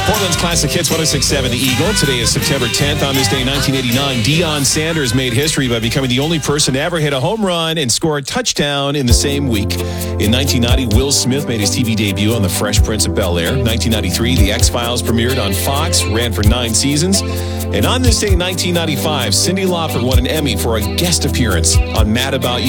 Portland's Classic Hits 106.7 The Eagle. Today is September 10th. On this day, 1989, Deion Sanders made history by becoming the only person to ever hit a home run and score a touchdown in the same week. In 1990, Will Smith made his TV debut on The Fresh Prince of Bel-Air. 1993, The X-Files premiered on Fox, ran for 9 seasons. And on this day, 1995, Cyndi Lauper won an Emmy for a guest appearance on Mad About You.